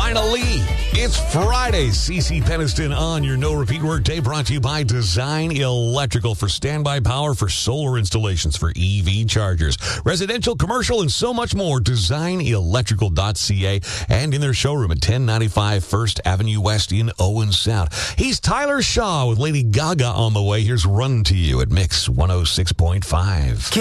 Finally, it's Friday. CeCe Peniston on your No Repeat Workday, brought to you by Design Electrical for standby power for solar installations for EV chargers, residential, commercial, and so much more. DesignElectrical.ca and in their showroom at 1095 First Avenue West in Owen Sound. He's Tyler Shaw with Lady Gaga on the way. Here's Run to You at Mix 106.5.